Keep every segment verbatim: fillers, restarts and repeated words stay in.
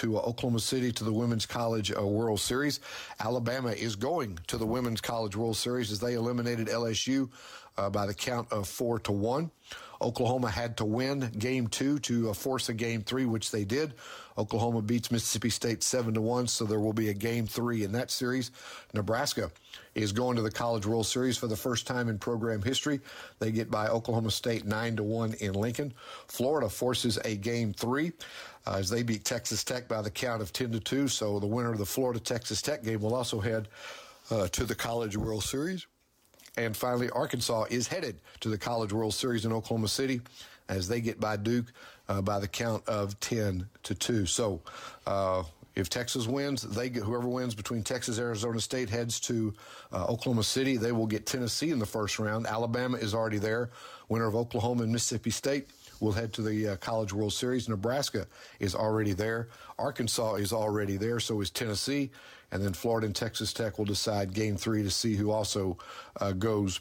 to uh, Oklahoma City to the Women's College uh, World Series. Alabama is going to the Women's College World Series as they eliminated L S U uh, by the count of four to one. Oklahoma had to win game two to uh, force a game three, which they did. Oklahoma beats Mississippi State seven to one, so there will be a game three in that series. Nebraska is going to the College World Series for the first time in program history. They get by Oklahoma State nine to one in Lincoln. Florida forces a game three uh, as they beat Texas Tech by the count of ten to two, so the winner of the Florida-Texas Tech game will also head uh, to the College World Series. And finally, Arkansas is headed to the College World Series in Oklahoma City as they get by Duke uh, by the count of ten to two. So uh, if Texas wins, they get, whoever wins between Texas and Arizona State heads to uh, Oklahoma City. They will get Tennessee in the first round. Alabama is already there. Winner of Oklahoma and Mississippi State will head to the uh, College World Series. Nebraska is already there. Arkansas is already there, so is Tennessee. And then Florida and Texas Tech will decide game three to see who also uh, goes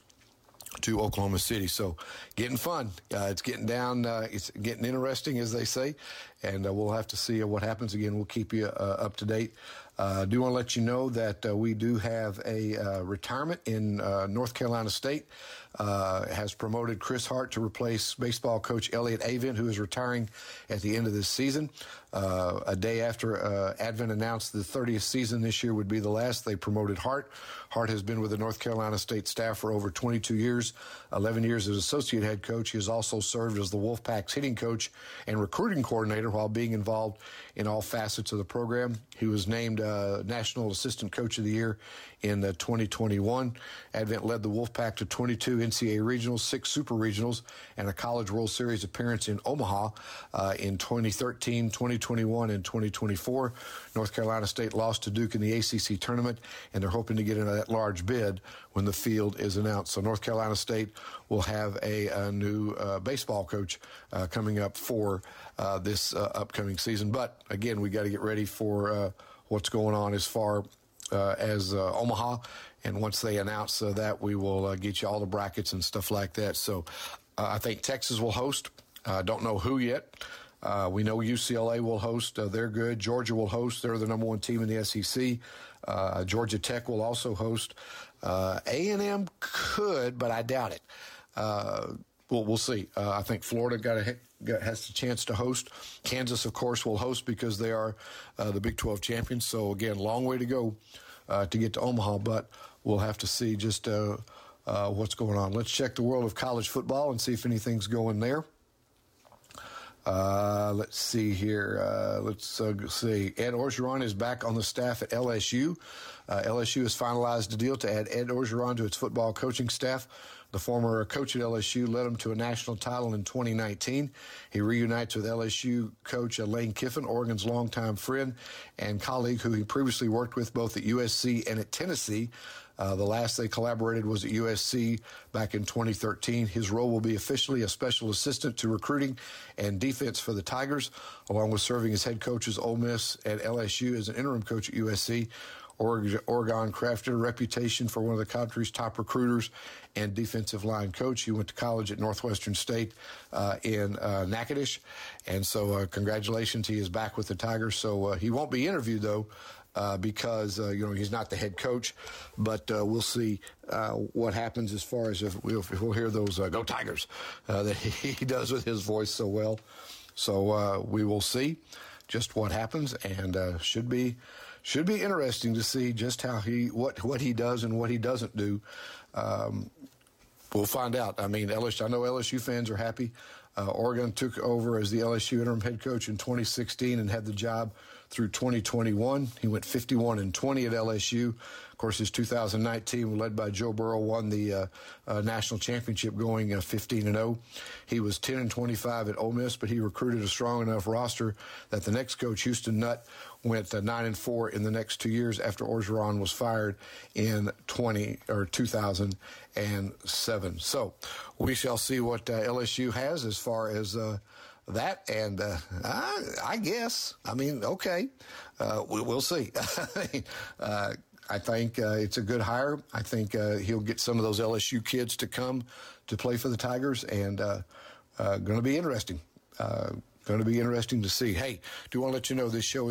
to Oklahoma City. So getting fun. Uh, it's getting down. Uh, it's getting interesting, as they say. And uh, we'll have to see uh, what happens. Again, we'll keep you uh, up to date. I uh, do want to let you know that uh, we do have a uh, retirement in uh, North Carolina State. Uh, has promoted Chris Hart to replace baseball coach Elliott Avent, who is retiring at the end of this season. Uh, a day after uh, Advent announced the thirtieth season this year would be the last, they promoted Hart. Hart has been with the North Carolina State staff for over twenty-two years, eleven years as associate head coach. He has also served as the Wolfpack's hitting coach and recruiting coordinator while being involved in all facets of the program. He was named uh, National Assistant Coach of the Year in uh, twenty twenty-one. Advent led the Wolfpack to twenty-two N C double A regionals, six super regionals, and a College World Series appearance in Omaha uh, in twenty thirteen, twenty twenty-one, and twenty twenty-four. North Carolina State lost to Duke in the A C C tournament, and they're hoping to get into that large bid when the field is announced. So North Carolina State will have a, a new uh, baseball coach uh, coming up for uh, this uh, upcoming season. But again, we got to get ready for uh, what's going on as far uh, as uh, Omaha. And once they announce uh, that, we will uh, get you all the brackets and stuff like that. So uh, I think Texas will host. I uh, don't know who yet. Uh, we know U C L A will host. Uh, they're good. Georgia will host. They're the number one team in the S E C. Uh, Georgia Tech will also host. Uh, A and M could, but I doubt it. Uh, we'll, we'll see. Uh, I think Florida got a, got, has a chance to host. Kansas, of course, will host because they are uh, the Big twelve champions. So, again, long way to go uh, to get to Omaha, but we'll have to see just uh, uh, what's going on. Let's check the world of college football and see if anything's going there. Uh, let's see here. Uh, let's uh, see. Ed Orgeron is back on the staff at L S U. Uh, L S U has finalized a deal to add Ed Orgeron to its football coaching staff. The former coach at L S U led him to a national title in twenty nineteen. He reunites with L S U coach Lane Kiffin, Oregon's longtime friend and colleague who he previously worked with both at U S C and at Tennessee. Uh, the last they collaborated was at U S C back in twenty thirteen. His role will be officially a special assistant to recruiting and defense for the Tigers, along with serving as head coach at Ole Miss at L S U as an interim coach at U S C. Oregon crafted a reputation for one of the country's top recruiters and defensive line coach. He went to college at Northwestern State uh, in uh, Natchitoches. And so uh, congratulations, he is back with the Tigers. So uh, he won't be interviewed, though, uh, because, uh, you know, he's not the head coach. But uh, we'll see uh, what happens as far as if we'll, if we'll hear those uh, Go Tigers uh, that he does with his voice so well. So uh, we will see just what happens, and uh, should be should be interesting to see just how he what what he does and what he doesn't do. Um, we'll find out. I mean, L S U, I know L S U fans are happy. Uh, Oregon took over as the L S U interim head coach in twenty sixteen and had the job through twenty twenty-one. He went fifty-one and twenty at L S U. Of course, his two thousand nineteen, led by Joe Burrow, won the uh, uh, national championship going uh, fifteen and oh. He was ten and twenty-five at Ole Miss, but he recruited a strong enough roster that the next coach, Houston Nutt, went uh, nine and four in the next two years after Orgeron was fired in twenty or two thousand seven. So we shall see what uh, L S U has as far as uh, that, and uh, I, I guess, I mean, okay, uh, we, we'll see. uh, I think uh, it's a good hire. I think uh, he'll get some of those L S U kids to come to play for the Tigers, and uh, uh, going to be interesting. Uh, going to be interesting to see. Hey, do want to let you know this show